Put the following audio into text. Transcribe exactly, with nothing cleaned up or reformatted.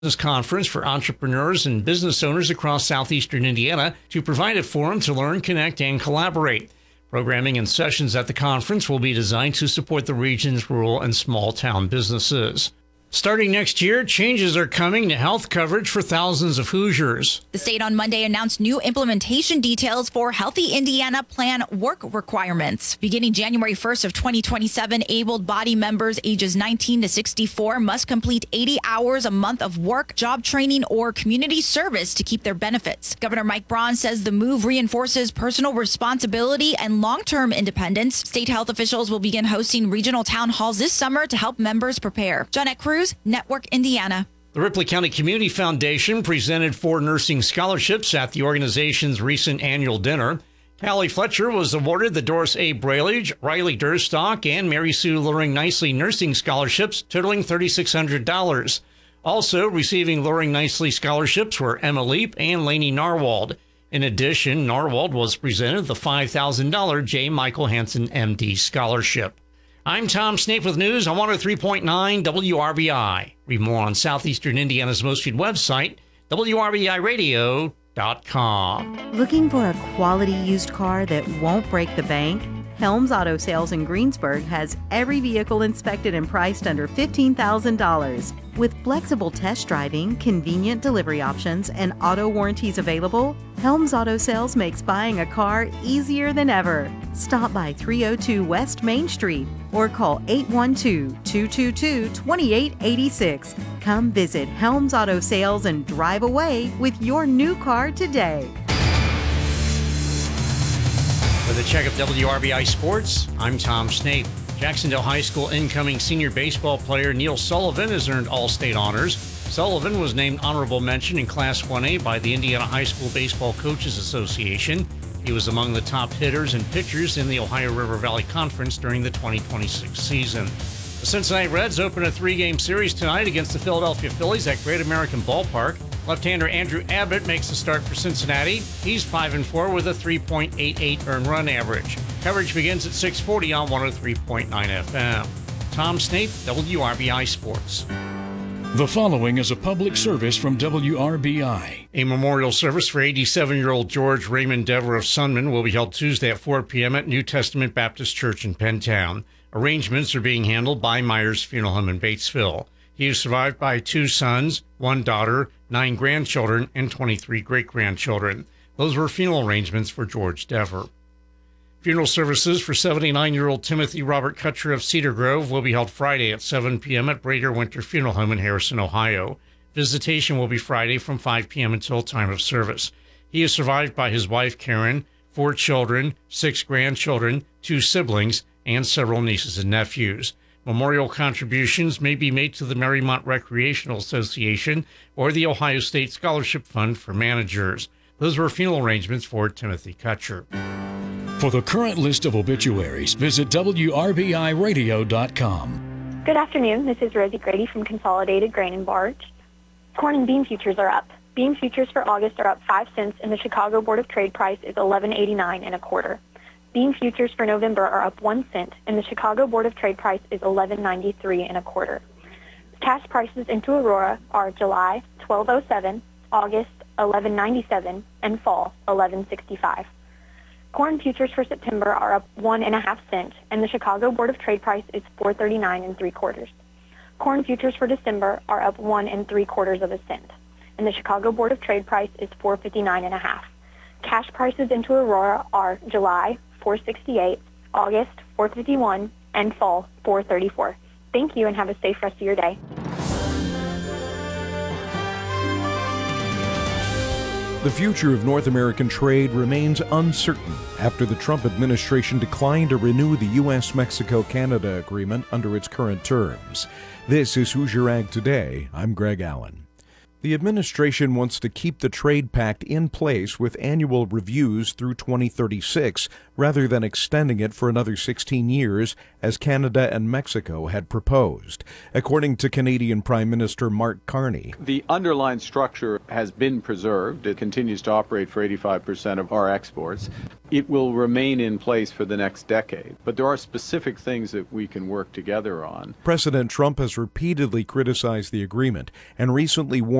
Business Conference for entrepreneurs and business owners across southeastern Indiana to provide a forum to learn, connect, and collaborate. Programming and sessions at the conference will be designed to support the region's rural and small town businesses. Starting next year, changes are coming to health coverage for thousands of Hoosiers. The state on Monday announced new implementation details for Healthy Indiana Plan work requirements. Beginning January first of twenty twenty-seven, able-bodied members ages nineteen to sixty-four must complete eighty hours a month of work, job training, or community service to keep their benefits. Governor Mike Braun says the move reinforces personal responsibility and long-term independence. State health officials will begin hosting regional town halls this summer to help members prepare. Jeanette Cruz, Network Indiana. The Ripley County Community Foundation presented four nursing scholarships at the organization's recent annual dinner. Callie Fletcher was awarded the Doris A. Braillage, Riley Durstock, and Mary Sue Luring Nicely nursing scholarships, totaling three thousand six hundred dollars. Also receiving Luring Nicely scholarships were Emma Leap and Lainey Narwald. In addition, Narwald was presented the five thousand dollars J. Michael Hansen, M D scholarship. I'm Tom Snape with news on one oh three point nine W R B I. Read more on southeastern Indiana's most viewed website, W R B I radio dot com. Looking for a quality used car that won't break the bank? Helms Auto Sales in Greensburg has every vehicle inspected and priced under fifteen thousand dollars. With flexible test driving, convenient delivery options, and auto warranties available, Helms Auto Sales makes buying a car easier than ever. Stop by three oh two West Main Street or call eight one two, two two two, two eight eight six. Come visit Helms Auto Sales and drive away with your new car today. With a check of W R B I Sports, I'm Tom Snape. Jacksonville High School incoming senior baseball player Neil Sullivan has earned All-State honors. Sullivan was named honorable mention in Class one A by the Indiana High School Baseball Coaches Association. He was among the top hitters and pitchers in the Ohio River Valley Conference during the twenty twenty-six season. The Cincinnati Reds open a three-game series tonight against the Philadelphia Phillies at Great American Ballpark. Left-hander Andrew Abbott makes the start for Cincinnati. He's five and four with a three point eight eight earned run average. Coverage begins at six forty on one oh three point nine F M. Tom Snape, W R B I Sports. The following is a public service from W R B I. A memorial service for eighty-seven-year-old George Raymond Dever of Sunman will be held Tuesday at four p.m. at New Testament Baptist Church in Pentown. Arrangements are being handled by Myers Funeral Home in Batesville. He is survived by two sons, one daughter, nine grandchildren, and twenty-three great-grandchildren. Those were funeral arrangements for George Dever. Funeral services for seventy-nine-year-old Timothy Robert Kutcher of Cedar Grove will be held Friday at seven p.m. at Brader Winter Funeral Home in Harrison, Ohio. Visitation will be Friday from five p.m. until time of service. He is survived by his wife, Karen, four children, six grandchildren, two siblings, and several nieces and nephews. Memorial contributions may be made to the Marymount Recreational Association or the Ohio State Scholarship Fund for managers. Those were funeral arrangements for Timothy Kutcher. For the current list of obituaries, visit W R B I radio dot com. Good afternoon. This is Rosie Grady from Consolidated Grain and Barge. Corn and bean futures are up. Bean futures for August are up five cents, and the Chicago Board of Trade price is eleven eighty-nine and a quarter. Bean futures for November are up one cent, and the Chicago Board of Trade price is eleven ninety-three and a quarter. Cash prices into Aurora are July twelve oh seven, August eleven ninety-seven, and fall eleven sixty-five. Corn futures for September are up one and a half cent, and the Chicago Board of Trade price is four thirty-nine and three quarters. Corn futures for December are up one and three quarters of a cent, and the Chicago Board of Trade price is four fifty-nine and a half. Cash prices into Aurora are July four sixty-eight, August four fifty-one, and fall four thirty-four. Thank you, and have a safe rest of your day. The future of North American trade remains uncertain after the Trump administration declined to renew the U S Mexico Canada agreement under its current terms. This is Hoosier Ag Today. I'm Greg Allen. The administration wants to keep the trade pact in place with annual reviews through twenty thirty-six rather than extending it for another sixteen years as Canada and Mexico had proposed. According to Canadian Prime Minister Mark Carney, the underlying structure has been preserved. It continues to operate for eighty-five percent of our exports. It will remain in place for the next decade, but there are specific things that we can work together on. President Trump has repeatedly criticized the agreement and recently warned